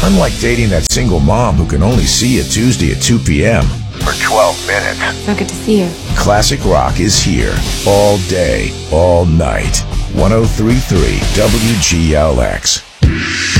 Unlike dating that single mom who can only see you Tuesday at 2 p.m. for 12 minutes. So good to see you. Classic rock is here. All day, all night. 103.3 WGLX.